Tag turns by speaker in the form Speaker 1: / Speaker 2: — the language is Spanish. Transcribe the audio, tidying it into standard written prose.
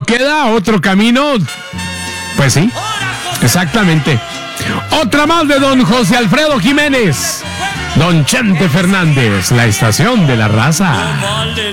Speaker 1: queda otro camino. Pues sí, exactamente. Otra más de don José Alfredo Jiménez. Don Chente Fernández, la estación de la raza.